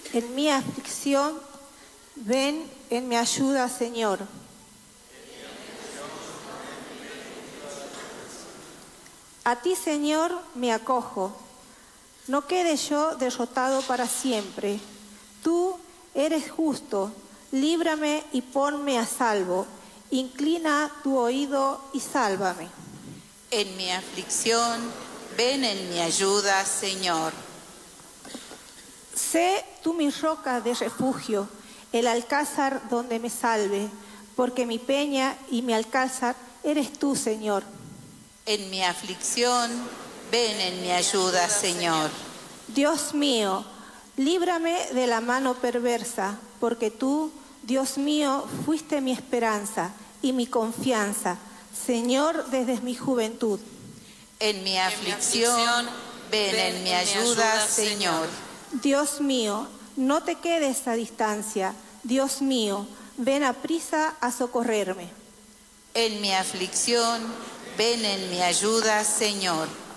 En mi aflicción, ven en mi ayuda, Señor. A ti, Señor, me acojo. No quede yo derrotado para siempre. Tú eres justo. Líbrame y ponme a salvo. Inclina tu oído y sálvame. En mi aflicción, ven en mi ayuda, Señor. Sé tú mi roca de refugio, el alcázar donde me salve, porque mi peña y mi alcázar eres tú, Señor. En mi aflicción, ven en mi ayuda, Señor. Dios mío, líbrame de la mano perversa, porque tú, Dios mío, fuiste mi esperanza y mi confianza, Señor, desde mi juventud. En mi aflicción, ven en mi ayuda, Señor. Dios mío, no te quedes a distancia. Dios mío, ven aprisa a socorrerme. En mi aflicción, ven en mi ayuda, Señor.